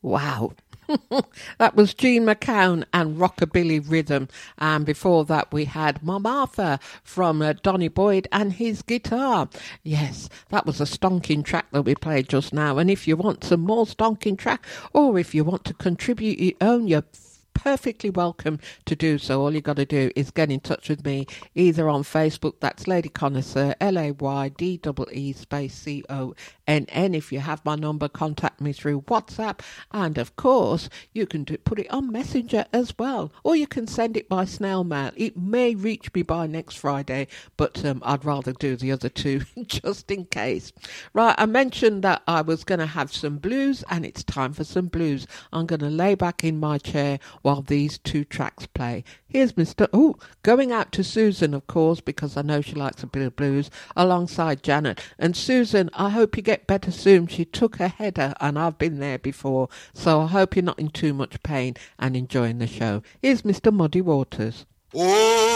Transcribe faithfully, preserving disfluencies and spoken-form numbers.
Wow. That was Gene McCown and Rockabilly Rhythm. And before that, we had Mom Arthur from uh, Donny Boyd and his guitar. Yes, that was a stonking track that we played just now. And if you want some more stonking track, or if you want to contribute your own, you're perfectly welcome to do so. All you got to do is get in touch with me either on Facebook, that's Lady Connoisseur, L A Y D E E space C O N N. If you have my number, contact me through WhatsApp, and of course you can do, put it on Messenger as well, or you can send it by snail mail. It may reach me by next Friday, but um, I'd rather do the other two just in case. Right, I mentioned that I was going to have some blues, and it's time for some blues. I'm going to lay back in my chair while these two tracks play. Here's Mister Oh, going out to Susan, of course, because I know she likes a bit of blues, alongside Janet. And Susan, I hope you get better soon. She took a header, and I've been there before, so I hope you're not in too much pain and enjoying the show. Here's Mister Muddy Waters. Oh!